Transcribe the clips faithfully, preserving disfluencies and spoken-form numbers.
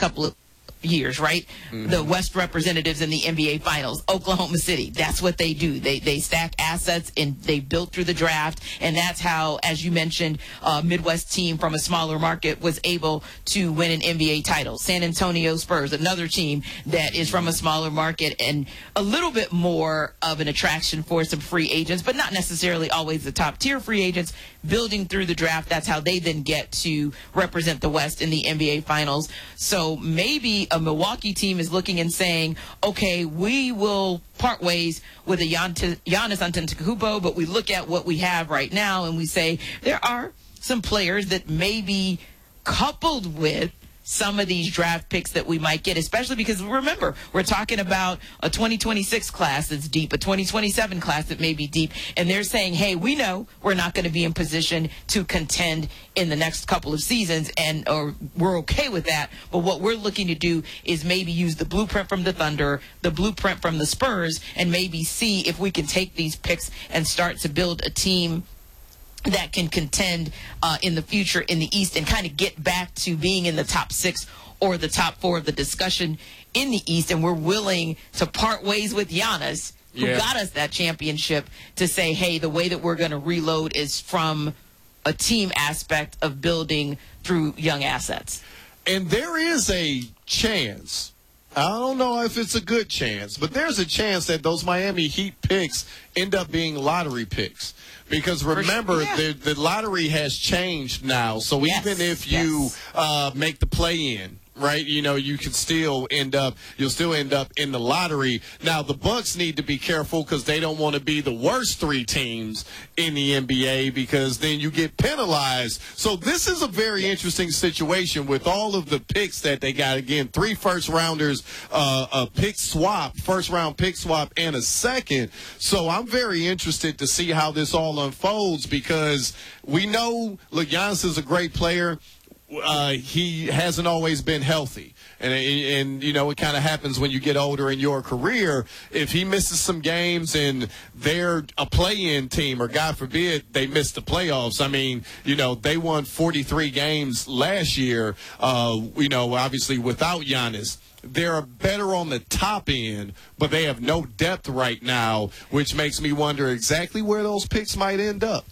couple of years, right? Mm-hmm. The West representatives in the N B A Finals, Oklahoma City. That's what they do. They they stack assets and they build through the draft, and that's how, as you mentioned, a Midwest team from a smaller market was able to win an N B A title. San Antonio Spurs, another team that is from a smaller market and a little bit more of an attraction for some free agents, but not necessarily always the top tier free agents. Building through the draft, that's how they then get to represent the West in the N B A Finals. So maybe a Milwaukee team is looking and saying, okay, we will part ways with a Gian- Giannis Antetokounmpo, but we look at what we have right now and we say there are some players that may be coupled with some of these draft picks that we might get, especially because, remember, we're talking about a twenty twenty-six class that's deep, a twenty twenty-seven class that may be deep, and they're saying, hey, we know we're not going to be in position to contend in the next couple of seasons, and or we're okay with that, but what we're looking to do is maybe use the blueprint from the Thunder, the blueprint from the Spurs, and maybe see if we can take these picks and start to build a team that can contend uh, in the future in the East and kind of get back to being in the top six or the top four of the discussion in the East. And we're willing to part ways with Giannis, who yeah. got us that championship, to say, hey, the way that we're going to reload is from a team aspect of building through young assets. And there is a chance, I don't know if it's a good chance, but there's a chance that those Miami Heat picks end up being lottery picks. Because remember, yeah. the, the lottery has changed now. So yes. even if you yes. uh, make the play-in, right, you know, you can still end up, you'll still end up in the lottery. Now, the Bucks need to be careful because they don't want to be the worst three teams in the N B A because then you get penalized. So this is a very interesting situation with all of the picks that they got. Again, three first-rounders, uh, a pick swap, first-round pick swap, and a second. So I'm very interested to see how this all unfolds because we know, look, Giannis is a great player. Uh, he hasn't always been healthy. And, and you know, it kind of happens when you get older in your career. If he misses some games and they're a play-in team, or God forbid they miss the playoffs, I mean, you know, they won forty-three games last year, uh, you know, obviously without Giannis. They're better on the top end, but they have no depth right now, which makes me wonder exactly where those picks might end up.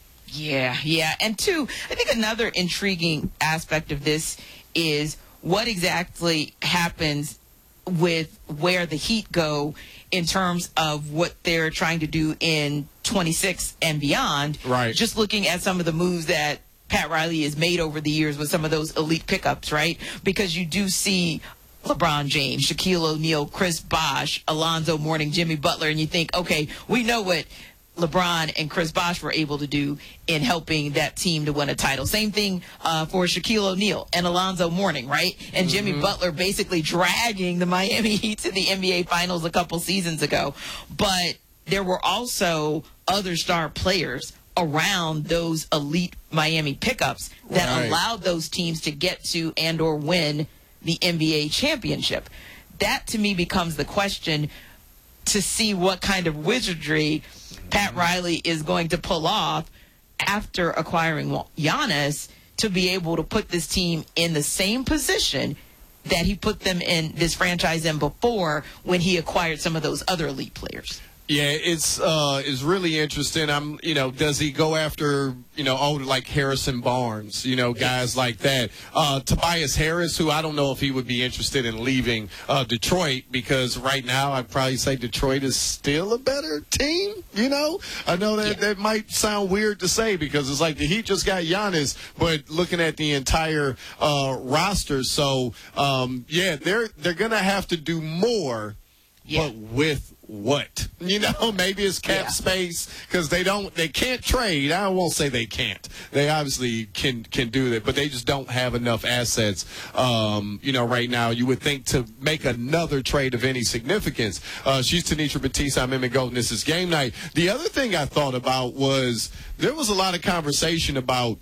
Yeah, yeah. And two, I think another intriguing aspect of this is what exactly happens with where the Heat go in terms of what they're trying to do in twenty-six and beyond. Right. Just looking at some of the moves that Pat Riley has made over the years with some of those elite pickups, right? Because you do see LeBron James, Shaquille O'Neal, Chris Bosh, Alonzo Mourning, Jimmy Butler, and you think, okay, we know what LeBron and Chris Bosh were able to do in helping that team to win a title. Same thing uh, for Shaquille O'Neal and Alonzo Mourning, right? And mm-hmm. Jimmy Butler basically dragging the Miami Heat to the N B A Finals a couple seasons ago. But there were also other star players around those elite Miami pickups that right. allowed those teams to get to and or win the N B A championship. That, to me, becomes the question to see what kind of wizardry Pat Riley is going to pull off after acquiring Giannis to be able to put this team in the same position that he put them in, this franchise in, before, when he acquired some of those other elite players. Yeah, it's uh, it's really interesting. I'm, you know, does he go after, you know, older like Harrison Barnes, you know, guys like that? Uh, Tobias Harris, who I don't know if he would be interested in leaving uh, Detroit, because right now I'd probably say Detroit is still a better team. You know, I know that yeah. that might sound weird to say because it's like the Heat just got Giannis, but looking at the entire uh, roster, so um, yeah, they're they're gonna have to do more, yeah. but with what? You know, maybe it's cap yeah. space because they don't, they can't trade. I won't say they can't. They obviously can can do that, but they just don't have enough assets. Um, you know, right now, you would think to make another trade of any significance. Uh, she's Tanisha Batista. I'm Emmett Golden. This is Game Night. The other thing I thought about was there was a lot of conversation about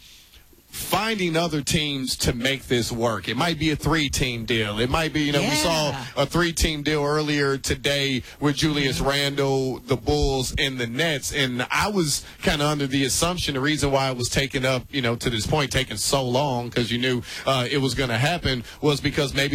finding other teams to make this work. It might be a three-team deal. It might be, you know, yeah. we saw a three-team deal earlier today with Julius mm-hmm. Randle, the Bulls, and the Nets. And I was kind of under the assumption, the reason why it was taken up, you know, to this point, taking so long, because you knew uh, it was going to happen, was because maybe